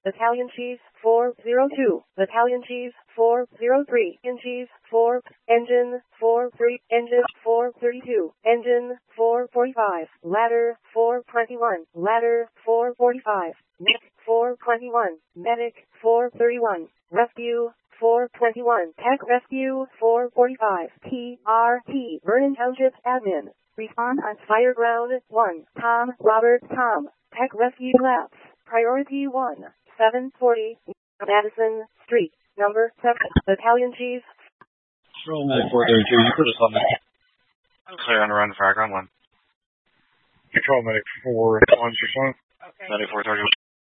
Battalion Chief 402, Battalion Chief 403, Engine Chief 4, Engine 43, Engine 432, Engine 445, Ladder 421, Ladder 445, Medic 421, Medic 431, Rescue 421, Tech Rescue 445, TRT, Vernon Township Admin. Respond on Fireground 1, Tom, Robert, Tom, Tech Rescue Labs, Priority 1, 740, Madison Street, number 7, Battalion Chief. Roll medic 432, you put us on that. Clear on the run, Fireground 1. Control medic 4, 161. Okay. Medic 431.